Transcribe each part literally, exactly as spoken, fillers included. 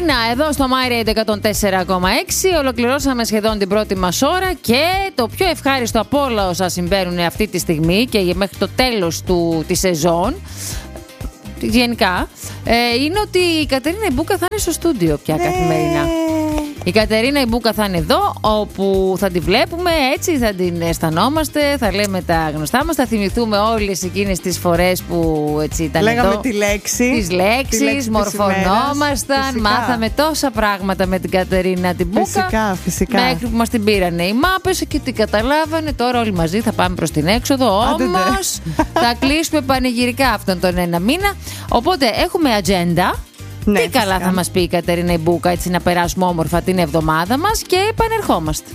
Κατερίνα, εδώ στο MyRadio εκατόν τέσσερα κόμμα έξι ολοκληρώσαμε σχεδόν την πρώτη μας ώρα και το πιο ευχάριστο από όλα όσα συμβαίνουν αυτή τη στιγμή και μέχρι το τέλος του, της σεζόν, γενικά, ε, είναι ότι η Κατερίνα Ιμπούκα θα είναι στο στούντιο πια καθημερινά. Η Κατερίνα Ιμπούκα θα είναι εδώ, όπου θα τη βλέπουμε, έτσι θα την αισθανόμαστε, θα λέμε τα γνωστά μας, θα θυμηθούμε όλες εκείνες τις φορές που έτσι ήταν λέγαμε εδώ. τη λέξη. Τις λέξεις, τη λέξη μορφωνόμασταν, μάθαμε τόσα πράγματα με την Κατερίνα την Μπούκα. Φυσικά, φυσικά. Μέχρι που μας την πήρανε οι μάπες και την καταλάβανε. Τώρα όλοι μαζί θα πάμε προς την έξοδο. Όμως θα κλείσουμε πανηγυρικά αυτόν τον ένα μήνα. Οπότε έχουμε ατζέντα. Ναι, τι καλά φυσικά θα μας πει η Κατερίνα Ιμπούκα, έτσι να περάσουμε όμορφα την εβδομάδα μας και επανερχόμαστε.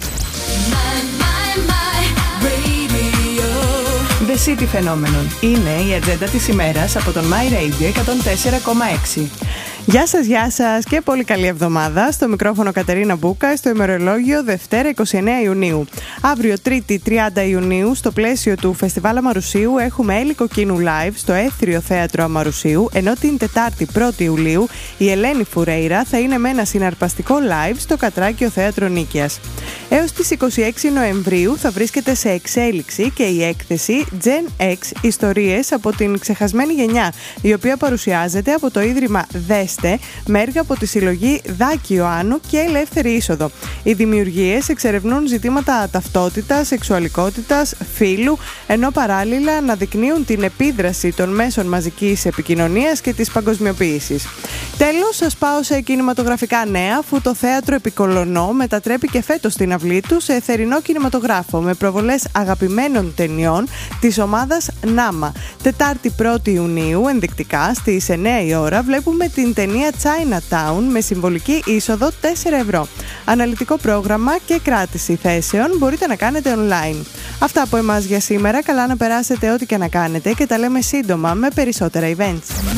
The City Phenomenon είναι η ατζέντα της ημέρας από τον MyRadio εκατόν τέσσερα κόμμα έξι. Γεια σας, γεια σας και πολύ καλή εβδομάδα. Στο μικρόφωνο Κατερίνα Μπούκα, στο ημερολόγιο Δευτέρα είκοσι εννέα Ιουνίου. Αύριο Τρίτη τριάντα Ιουνίου, στο πλαίσιο του Φεστιβάλ Αμαρουσίου, έχουμε Έλλη Κοκκίνου live στο Έθριο Θέατρο Αμαρουσίου, ενώ την Τετάρτη πρώτη Ιουλίου η Ελένη Φουρέιρα θα είναι με ένα συναρπαστικό live στο Κατράκιο Θέατρο Νίκαιας. Έως τις είκοσι έξι Νοεμβρίου θα βρίσκεται σε εξέλιξη και η έκθεση Gen X Ιστορίες από την ξεχασμένη γενιά, η οποία παρουσιάζεται από το Ίδρυμα Δέστε με έργα από τη συλλογή Δάκη Ιωάννου και Ελεύθερη Είσοδο. Οι δημιουργίες εξερευνούν ζητήματα ταυτότητας, σεξουαλικότητας, φύλου, ενώ παράλληλα αναδεικνύουν την επίδραση των μέσων μαζικής επικοινωνίας και της παγκοσμιοποίησης. Τέλος, σας πάω σε κινηματογραφικά νέα, αφού το Θέατρο Επικολωνό μετατρέπει και φέτος την αυλή του σε θερινό κινηματογράφο με προβολές αγαπημένων ταινιών της ομάδας Νάμα. Τετάρτη πρώτη Ιουνίου, ενδεικτικά στις εννέα η ώρα, βλέπουμε την ταινία Chinatown με συμβολική είσοδο τέσσερα ευρώ. Αναλυτικό πρόγραμμα και κράτηση θέσεων μπορείτε να κάνετε online. Αυτά από εμάς για σήμερα. Καλά να περάσετε ό,τι και να κάνετε και τα λέμε σύντομα με περισσότερα events.